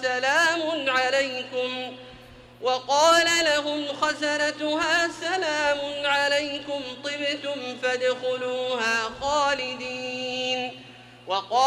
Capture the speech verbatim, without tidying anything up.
سلام عليكم وقال لهم خزنتها سلام عليكم طبتم فادخلوها خالدين. وقال